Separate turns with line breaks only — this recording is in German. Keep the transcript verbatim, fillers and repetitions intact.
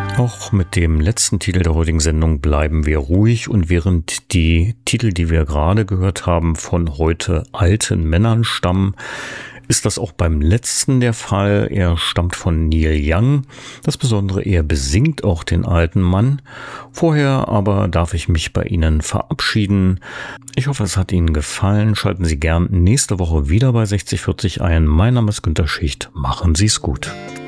Auch mit dem letzten Titel der heutigen Sendung bleiben wir ruhig, und während die Titel, die wir gerade gehört haben, von heute alten Männern stammen, ist das auch beim letzten der Fall. Er stammt von Neil Young. Das Besondere, er besingt auch den alten Mann. Vorher aber darf ich mich bei Ihnen verabschieden. Ich hoffe, es hat Ihnen gefallen. Schalten Sie gern nächste Woche wieder bei sechzig vierzig ein. Mein Name ist Günter Schicht. Machen Sie es gut.